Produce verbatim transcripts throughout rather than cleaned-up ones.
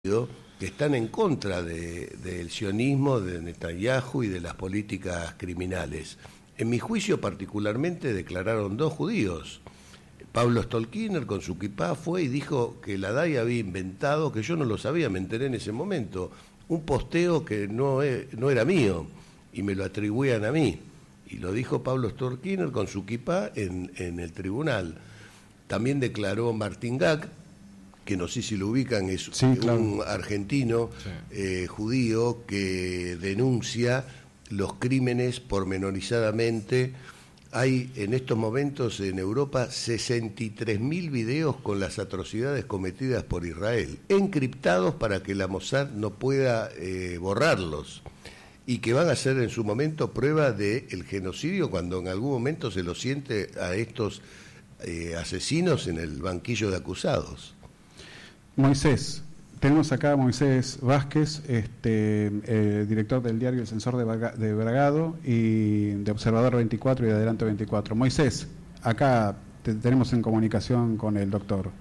que están en contra de, del sionismo, de Netanyahu y de las políticas criminales. En mi juicio particularmente declararon dos judíos. Pablo Stolkiner con su kipá fue y dijo que la D A I había inventado, que yo no lo sabía, me enteré en ese momento, un posteo que no, es, no era mío y me lo atribuían a mí. Y lo dijo Pablo Stolkiner con su kipá en, en el tribunal. También declaró Martin Gag, que no sé si lo ubican, es sí, claro. un argentino sí. eh, judío que denuncia los crímenes pormenorizadamente. Hay en estos momentos en Europa sesenta y tres mil videos con las atrocidades cometidas por Israel, encriptados para que la Mossad no pueda eh, borrarlos, y que van a ser en su momento prueba del genocidio cuando en algún momento se lo siente a estos eh, asesinos en el banquillo de acusados. Moisés, tenemos acá a Moisés Vázquez, este, eh, director del diario El Censor de, Baga, de Bragado y de Observador veinticuatro y de Adelante veinticuatro. Moisés, acá te tenemos en comunicación con el doctor.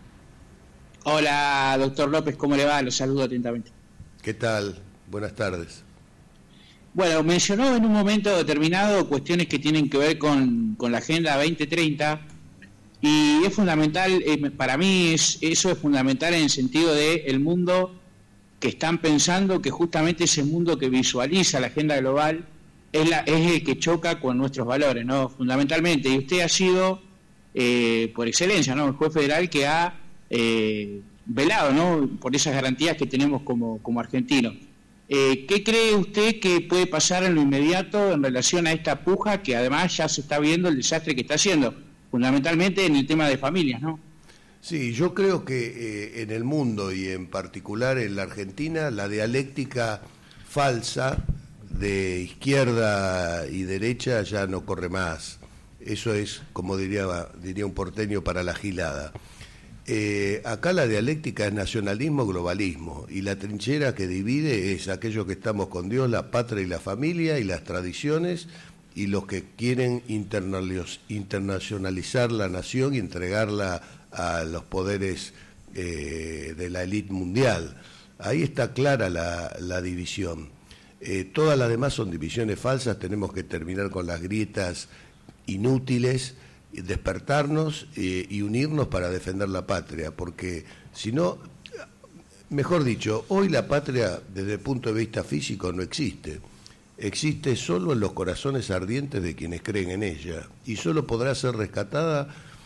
Hola, doctor López, ¿cómo le va? Los saludo atentamente. ¿Qué tal? Buenas tardes. Bueno, mencionó en un momento determinado cuestiones que tienen que ver con, con la Agenda veinte treinta. Y es fundamental, eh, para mí es, eso es fundamental en el sentido de el mundo que están pensando, que justamente ese mundo que visualiza la agenda global es, la, es el que choca con nuestros valores, ¿no? Fundamentalmente. Y usted ha sido, eh, por excelencia, ¿no?, el juez federal que ha eh, velado, ¿no?, por esas garantías que tenemos como, como argentinos. Eh, ¿Qué cree usted que puede pasar en lo inmediato en relación a esta puja que además ya se está viendo el desastre que está haciendo? Fundamentalmente en el tema de familias, ¿no? Sí, yo creo que eh, en el mundo y en particular en la Argentina, la dialéctica falsa de izquierda y derecha ya no corre más. Eso es, como diría, diría un porteño, para la gilada. Eh, acá la dialéctica es nacionalismo-globalismo, y la trinchera que divide es aquello que estamos con Dios, la patria y la familia y las tradiciones, y los que quieren internacionalizar la nación y entregarla a los poderes eh, de la élite mundial. Ahí está clara la, la división. Eh, todas las demás son divisiones falsas. Tenemos que terminar con las grietas inútiles, despertarnos eh, y unirnos para defender la patria, porque si no, mejor dicho, hoy la patria desde el punto de vista físico no existe. Existe solo en los corazones ardientes de quienes creen en ella, y solo podrá ser rescatada,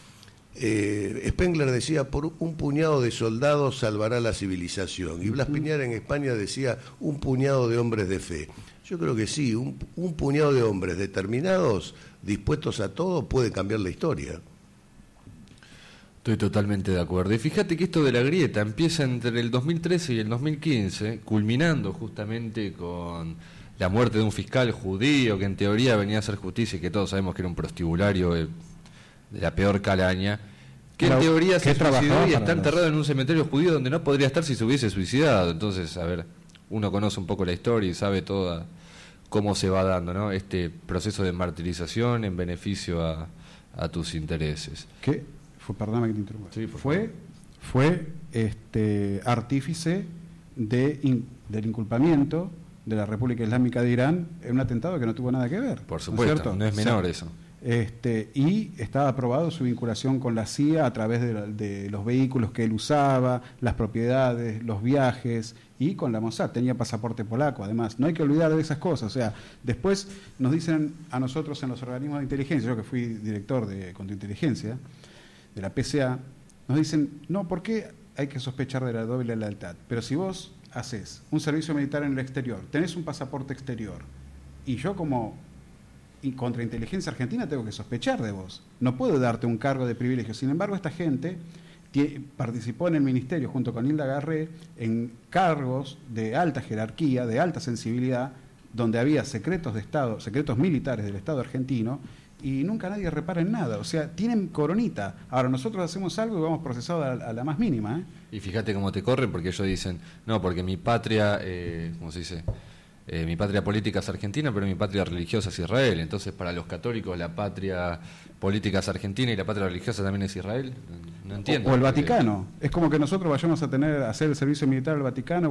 eh, Spengler decía, por un puñado de soldados salvará la civilización, y Blas Piñar en España decía, un puñado de hombres de fe. Yo creo que sí, un, un puñado de hombres determinados, dispuestos a todo, puede cambiar la historia. Estoy totalmente de acuerdo. Y fíjate que esto de la grieta empieza entre el dos mil trece y el dos mil quince, culminando justamente con la muerte de un fiscal judío que en teoría venía a hacer justicia y que todos sabemos que era un prostibulario de, de la peor calaña, que en teoría se suicidó y está enterrado en un cementerio judío donde no podría estar si se hubiese suicidado. Entonces, a ver, uno conoce un poco la historia y sabe toda cómo se va dando, ¿no?, este proceso de martirización en beneficio a, a tus intereses. ¿Qué? Fue, perdóname que te interrumpa. Sí, fue, fue este artífice de in, del inculpamiento de la República Islámica de Irán en un atentado que no tuvo nada que ver. Por supuesto, no, no es menor, o sea, eso. Este, y estaba aprobado su vinculación con la C I A a través de, la, de los vehículos que él usaba, las propiedades, los viajes, y con la Mossad. Tenía pasaporte polaco, además. No hay que olvidar de esas cosas. O sea, después nos dicen a nosotros en los organismos de inteligencia, yo que fui director de contrainteligencia, de la P C A, nos dicen, no, ¿por qué hay que sospechar de la doble lealtad? Pero si vos haces un servicio militar en el exterior, tenés un pasaporte exterior, y yo como contrainteligencia argentina tengo que sospechar de vos, no puedo darte un cargo de privilegio. Sin embargo, esta gente t- participó en el ministerio junto con Hilda Garré en cargos de alta jerarquía, de alta sensibilidad, donde había secretos de Estado, secretos militares del Estado argentino, y nunca nadie repara en nada. O sea, tienen coronita. Ahora nosotros hacemos algo y vamos procesados a, a la más mínima, ¿eh? Y fíjate cómo te corren, porque ellos dicen, no, porque mi patria, eh, ¿cómo se dice? Eh, mi patria política es Argentina, pero mi patria religiosa es Israel. Entonces, para los católicos, la patria política es Argentina y la patria religiosa también es Israel. No entiendo. O, o el Vaticano. Es como que nosotros vayamos a tener a hacer el servicio militar al Vaticano.